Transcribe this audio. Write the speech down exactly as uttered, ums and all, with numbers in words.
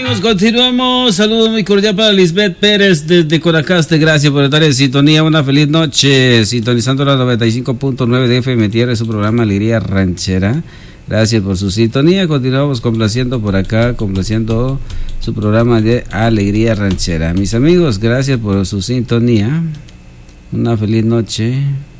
Continuamos, saludos muy cordial para Lisbeth Pérez desde Coracaste, gracias por estar en sintonía, una feliz noche, sintonizando la noventa y cinco punto nueve de F M Tierra, su programa Alegría Ranchera, gracias por su sintonía, continuamos complaciendo por acá, complaciendo su programa de Alegría Ranchera. Mis amigos, gracias por su sintonía, una feliz noche.